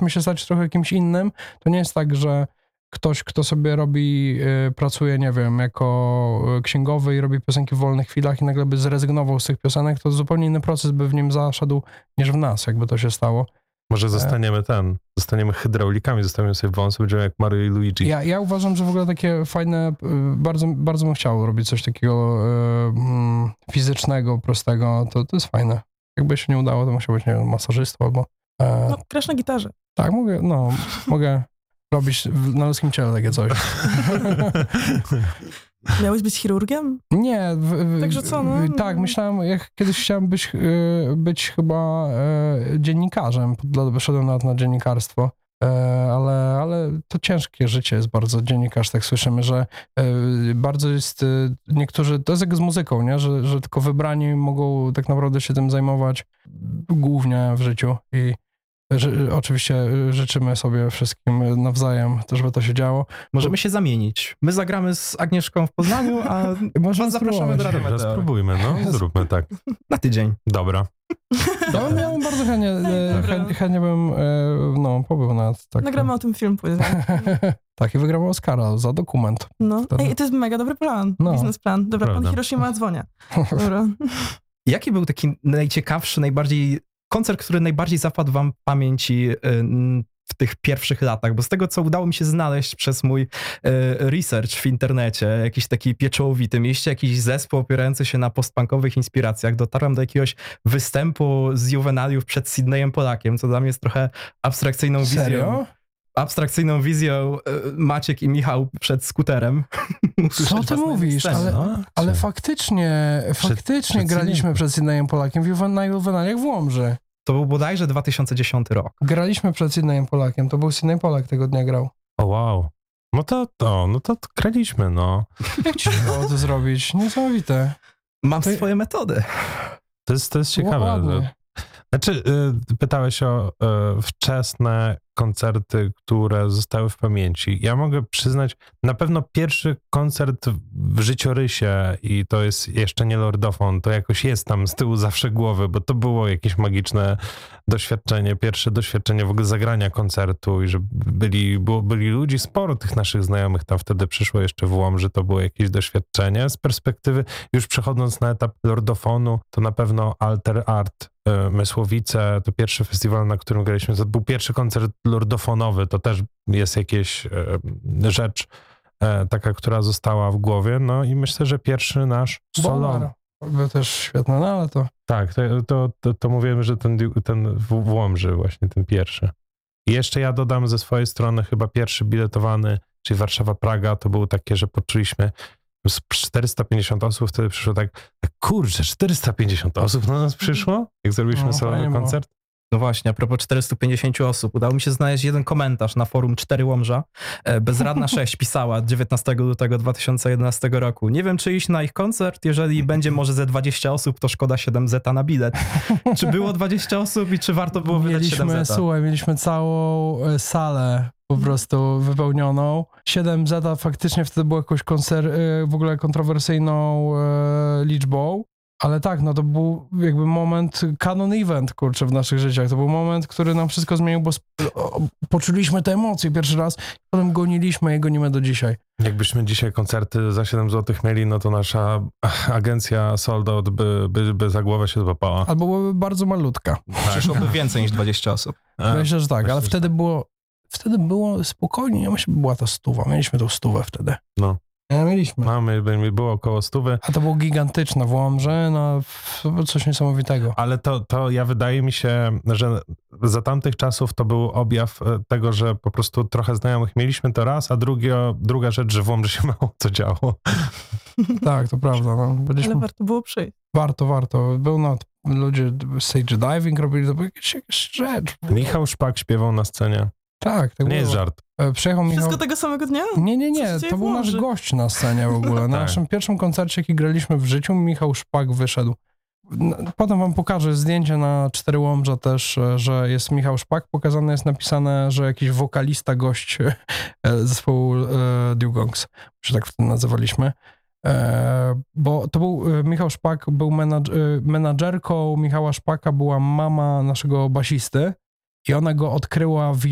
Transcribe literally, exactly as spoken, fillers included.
chcieliśmy się stać trochę kimś innym, to nie jest tak, że ktoś, kto sobie robi, y, pracuje, nie wiem, jako księgowy i robi piosenki w wolnych chwilach i nagle by zrezygnował z tych piosenek, to zupełnie inny proces by w nim zaszedł niż w nas, jakby to się stało. Może zostaniemy ten, zostaniemy hydraulikami, zostaniemy sobie wąsy, będziemy jak Mario i Luigi. Ja, ja uważam, że w ogóle takie fajne, y, bardzo, bardzo bym chciał robić coś takiego y, mm, fizycznego, prostego, to, to jest fajne. Jakby się nie udało, to musiał być, nie wiem, masażystą albo... E, No, grasz na gitarze. tak, mogę, no, mogę robić w, na ludzkim ciele takie coś. Miałeś być chirurgiem? Nie. W, w, Także co, no? Tak, myślałem, jak kiedyś chciałem być, y, być chyba y, dziennikarzem, wyszedłem nawet na dziennikarstwo, y, ale, ale to ciężkie życie jest bardzo, dziennikarz, tak słyszymy, że y, bardzo jest, y, niektórzy, to jest jak z muzyką, nie? Że, że tylko wybrani mogą tak naprawdę się tym zajmować głównie w życiu i Ży, oczywiście życzymy sobie wszystkim nawzajem, żeby to się działo. Możemy się zamienić. My zagramy z Agnieszką w Poznaniu, a was zapraszamy do Rady Dobra, Meteor. spróbujmy, no, zróbmy tak. Na tydzień. Dobra. Ja bym, ja bym bardzo chętnie, e, chętnie, chętnie bym e, no, pobył nad tak. Nagramy o tym film później. Tak, i wygramy Oscara za dokument. No. Wtedy. Ej, to jest mega dobry plan, No. biznesplan. Dobra, Prawda. pan Hiroshima dzwonia. Dobra. Jaki był taki najciekawszy, najbardziej koncert, który najbardziej zapadł wam w pamięci y, w tych pierwszych latach? Bo z tego, co udało mi się znaleźć przez mój y, research w internecie, jakiś taki pieczołowity, mieliście jakiś zespół opierający się na postpunkowych inspiracjach. Dotarłem do jakiegoś występu z Juvenaliów przed Sydneyem Polakiem, co dla mnie jest trochę abstrakcyjną wizją. Serio? Abstrakcyjną wizją y, Maciek i Michał przed skuterem. Co ty mówisz? Ale, No, ale czy- faktycznie, faktycznie przed graliśmy Sydneyem. przed Sydneyem Polakiem w Juven- na Juvenaliach w Łomży. To był bodajże dwa tysiące dziesiąty rok. Graliśmy przed Sydneyem Polakiem, to był Sydney Polak tego dnia grał. O wow. No to, to, no to graliśmy, no. Jak ci się udało to zrobić? Niesamowite. Mam To- swoje metody. To jest, to jest ciekawe. Ładnie. Znaczy, y, pytałeś o y, wczesne koncerty, które zostały w pamięci. Ja mogę przyznać, na pewno pierwszy koncert w życiorysie i to jest jeszcze nie lordofon, to jakoś jest tam z tyłu zawsze głowy, bo to było jakieś magiczne doświadczenie, pierwsze doświadczenie w ogóle zagrania koncertu i że byli, było, byli ludzi, sporo tych naszych znajomych tam wtedy przyszło jeszcze w Łomży, to było jakieś doświadczenie. Z perspektywy, już przechodząc na etap lordofonu, to na pewno Alter Art, y, Mysłowice, to pierwszy festiwal, na którym graliśmy, to był pierwszy koncert lordofonowy, to też jest jakieś y, rzecz y, taka, która została w głowie, no i myślę, że pierwszy nasz solo. Bomber. Był też świetne, no ale to... Tak, to, to, to, to mówimy, że ten, ten w, w Łomży właśnie, ten pierwszy. I jeszcze ja dodam ze swojej strony chyba pierwszy biletowany, czyli Warszawa-Praga, to było takie, że poczuliśmy z czterysta pięćdziesiąt osób, wtedy przyszło tak, tak kurczę, czterysta pięćdziesiąt osób na nas przyszło, jak zrobiliśmy No, solowy fajnie było. koncert. No właśnie, a propos czterystu pięćdziesięciu osób, udało mi się znaleźć jeden komentarz na forum cztery Łomża. E, Bezradna sześć pisała dziewiętnastego lutego dwa tysiące jedenastego roku. Nie wiem, czy iść na ich koncert, jeżeli będzie może ze dwadzieścia osób, to szkoda siedem zeta na bilet. Czy było dwadzieścia osób i czy warto było wydać siedem Mieliśmy, zeta? słuchaj, mieliśmy całą e, salę po prostu wypełnioną. siedem zeta faktycznie wtedy było jakąś konser- e, w ogóle kontrowersyjną e, liczbą. Ale tak, no to był jakby moment, canon event, kurczę, w naszych życiach. To był moment, który nam wszystko zmienił, bo sp- o, poczuliśmy te emocje pierwszy raz, potem goniliśmy i gonimy do dzisiaj. Jakbyśmy dzisiaj koncerty za siedem złotych mieli, no to nasza agencja Sold Out by, by, by za głowę się złapała. Albo byłaby bardzo malutka. Przyszłoby więcej niż dwadzieścia osób. A, Myślę, że tak, myślę, ale że wtedy tak. było, wtedy było spokojnie, ja myślę, że była ta stuwa. Mieliśmy tą stówę wtedy. No. Ja mieliśmy. Mamy, by- było około stówy. A to było gigantyczne w Łomży, no to było coś niesamowitego. Ale to, to ja wydaje mi się, że za tamtych czasów to był objaw e, tego, że po prostu trochę znajomych mieliśmy to raz, a drugie, druga rzecz, że w Łomży się mało co działo. Tak, to prawda. No. Byliśmy, Ale warto było przyjść. warto, warto. Był no, ludzie stage diving robili, to była jakaś, jakaś rzecz. Michał Szpak śpiewał na scenie. Tak, tak Nie było. jest żart. E, Przyjechał Michał... Wszystko tego samego dnia? Nie, nie, nie, Co się dzieje to w był nasz Łomży? gość na scenie w ogóle. Na Tak. naszym pierwszym koncercie, jaki graliśmy w życiu, Michał Szpak wyszedł. N- Potem wam pokażę zdjęcie na cztery Łomża też, e, że jest Michał Szpak. Pokazane jest napisane, że jakiś wokalista, gość e, zespołu e, Dugongs, że tak wtedy nazywaliśmy. E, bo to był e, Michał Szpak, był menadż, e, menadżerką Michała Szpaka, była mama naszego basisty i ona go odkryła w